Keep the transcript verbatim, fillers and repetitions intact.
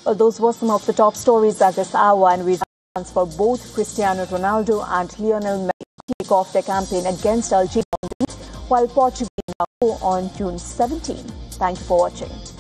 Well, those were some of the top stories at this hour, and we for both Cristiano Ronaldo and Lionel Messi kick off their campaign against Algeria on the while Portugal now go on June seventeenth. Thank you for watching.